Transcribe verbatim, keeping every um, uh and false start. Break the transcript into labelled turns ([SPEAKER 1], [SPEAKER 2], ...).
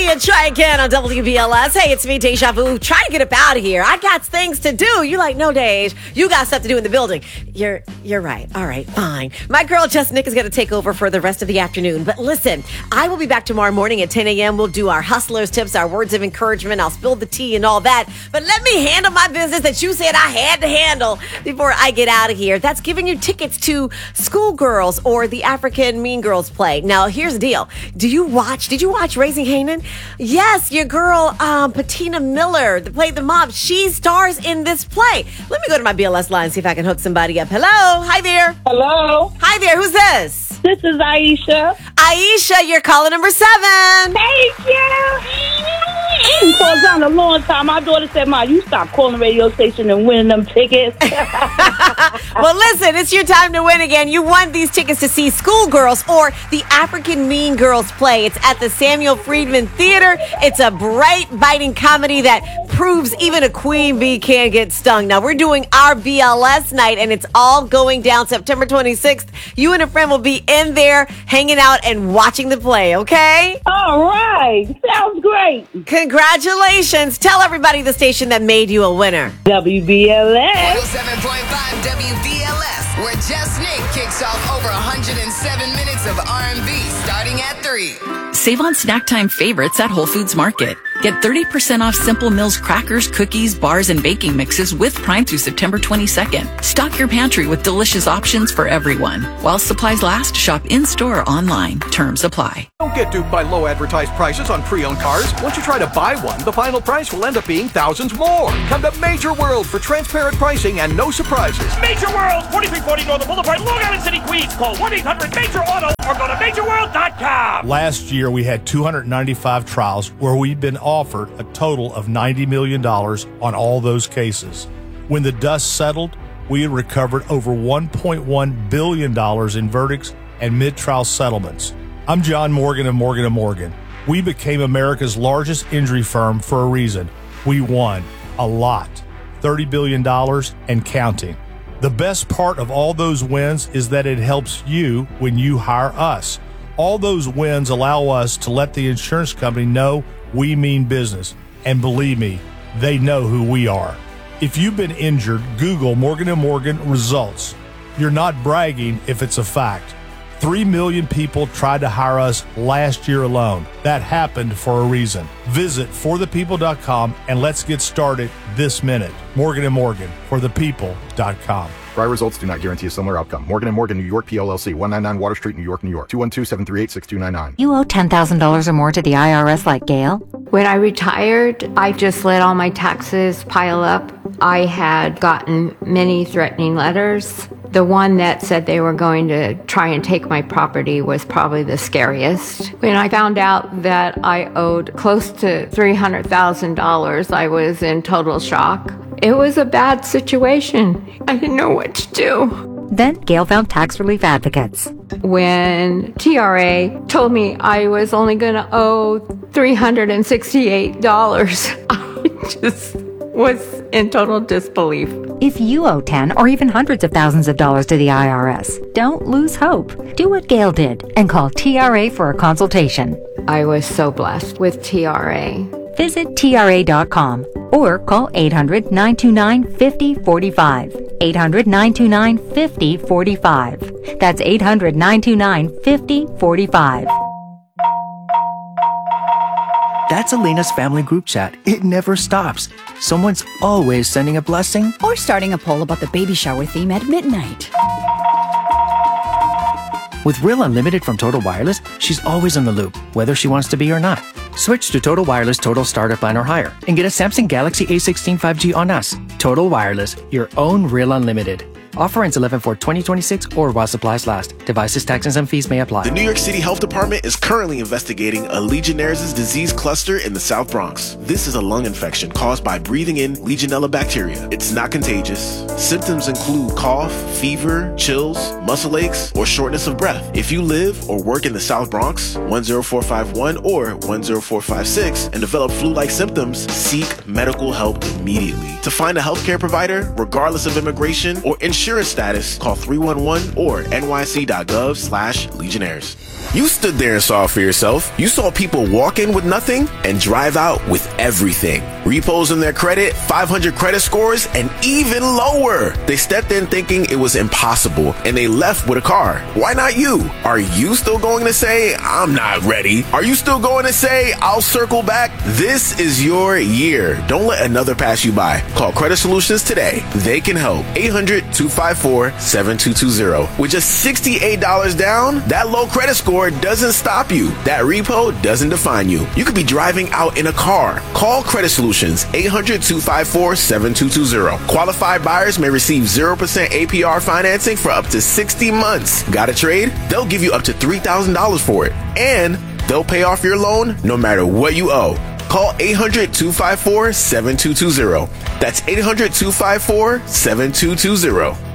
[SPEAKER 1] Lee and Try Again on W B L S. Hey, it's me, Deja Vu. Trying to get up out of here. I got things to do. You like, no, Dej. You got stuff to do in the building. You're you're right. All right, fine. My girl, Just Nick, is going to take over for the rest of the afternoon. But listen, I will be back tomorrow morning at ten a.m. We'll do our hustlers tips, our words of encouragement. I'll spill the tea and all that. But let me handle my business that you said I had to handle before I get out of here. That's giving you tickets to Schoolgirls or the African Mean Girls play. Now, here's the deal. Do you watch, did you watch Raising Kanan? Yes, your girl, um, Patina Miller, that played the mom. She stars in this play. Let me go to my B L S line and see if I can hook somebody up. Hello. Hi there.
[SPEAKER 2] Hello.
[SPEAKER 1] Hi there. Who's this?
[SPEAKER 2] This is Aisha.
[SPEAKER 1] Aisha, you're caller number seven.
[SPEAKER 2] Thank you. It calls down a long time. My daughter said, "Ma, you stop calling the radio station and winning them tickets."
[SPEAKER 1] Well, listen, it's your time to win again. You won these tickets to see Schoolgirls or the African Mean Girls play. It's at the Samuel Friedman Theater. It's a bright, biting comedy that proves even a queen bee can get stung. Now, we're doing our B L S night, and it's all going down September twenty-sixth. You and a friend will be in there hanging out and watching the play, okay?
[SPEAKER 2] All right. Sounds great.
[SPEAKER 1] Congratulations. Tell everybody the station that made you a winner.
[SPEAKER 2] W B L S.
[SPEAKER 3] one oh seven point five W B L S, where Just Nick kicks off over one hundred seven minutes of R and B starting at three.
[SPEAKER 4] Save on snack time favorites at Whole Foods Market. Get thirty percent off Simple Mills crackers, cookies, bars, and baking mixes with Prime through September twenty-second. Stock your pantry with delicious options for everyone. While supplies last, shop in-store or online. Terms apply.
[SPEAKER 5] Don't get duped by low advertised prices on pre-owned cars. Once you try to buy one, the final price will end up being thousands more. Come to Major World for transparent pricing and no surprises.
[SPEAKER 6] Major World, forty-three forty Northern Boulevard, Long Island City, Queens. Call one eight hundred major auto or go to major world dot com.
[SPEAKER 7] Last year, we had two hundred ninety-five trials where we've been offered a total of ninety million dollars on all those cases. When the dust settled, we had recovered over one point one billion dollars in verdicts and mid-trial settlements. I'm John Morgan of Morgan and Morgan. We became America's largest injury firm for a reason. We won a lot, thirty billion dollars and counting. The best part of all those wins is that it helps you when you hire us. All those wins allow us to let the insurance company know we mean business. And believe me, they know who we are. If you've been injured, Google Morgan and Morgan results. You're not bragging if it's a fact. Three million people tried to hire us last year alone. That happened for a reason. Visit for the people dot com and let's get started this minute. Morgan and Morgan, for the people dot com.
[SPEAKER 8] Prior results do not guarantee a similar outcome. Morgan and Morgan, New York, P L L C, one ninety-nine Water Street, New York, New York, two one two, seven three eight, six two nine nine.
[SPEAKER 9] You owe ten thousand dollars or more to the I R S like Gail?
[SPEAKER 10] When I retired, I just let all my taxes pile up. I had gotten many threatening letters. The one that said they were going to try and take my property was probably the scariest. When I found out that I owed close to three hundred thousand dollars, I was in total shock. It was a bad situation. I didn't know what to do.
[SPEAKER 9] Then Gail found tax relief advocates.
[SPEAKER 10] When T R A told me I was only going to owe three hundred sixty-eight dollars, I just was in total disbelief.
[SPEAKER 9] If you owe ten or even hundreds of thousands of dollars to the I R S, don't lose hope. Do what Gail did and call T R A for a consultation.
[SPEAKER 10] I was so blessed with T R A.
[SPEAKER 9] Visit T R A dot com or call eight hundred, nine two nine, five oh four five. eight hundred, nine two nine, five oh four five. That's eight hundred, nine two nine, five oh four five.
[SPEAKER 11] That's Elena's family group chat. It never stops. Someone's always sending a blessing
[SPEAKER 12] or starting a poll about the baby shower theme at midnight.
[SPEAKER 11] With Real Unlimited from Total Wireless, she's always in the loop, whether she wants to be or not. Switch to Total Wireless Total Starter Plan or higher and get a Samsung Galaxy A sixteen five G on us. Total Wireless, your own Real Unlimited. Offer ends eleven four twenty twenty-six or while supplies last. Devices, taxes, and fees may apply.
[SPEAKER 13] The New York City Health Department is currently investigating a Legionnaires' disease cluster in the South Bronx. This is a lung infection caused by breathing in Legionella bacteria. It's not contagious. Symptoms include cough, fever, chills, muscle aches, or shortness of breath. If you live or work in the South Bronx, one zero four five one or one zero four five six, and develop flu-like symptoms, seek medical help immediately. To find a healthcare provider, regardless of immigration or insurance, insurance status, call three one one or N Y C dot gov slash Legionnaires. You stood there and saw it for yourself. You saw people walk in with nothing and drive out with everything. Repos in their credit, five hundred credit scores, and even lower. They stepped in thinking it was impossible, and they left with a car. Why not you? Are you still going to say, I'm not ready? Are you still going to say, I'll circle back? This is your year. Don't let another pass you by. Call Credit Solutions today. They can help. eight hundred, two five four, seven two two zero. With just sixty-eight dollars down, that low credit score doesn't stop you. That repo doesn't define you. You could be driving out in a car. Call Credit Solutions, eight hundred, two five four, seven two two zero. Qualified buyers may receive zero percent A P R financing for up to sixty months. Got a trade? They'll give you up to three thousand dollars for it. And they'll pay off your loan no matter what you owe. Call eight hundred, two five four, seven two two zero. That's eight hundred, two five four, seven two two zero.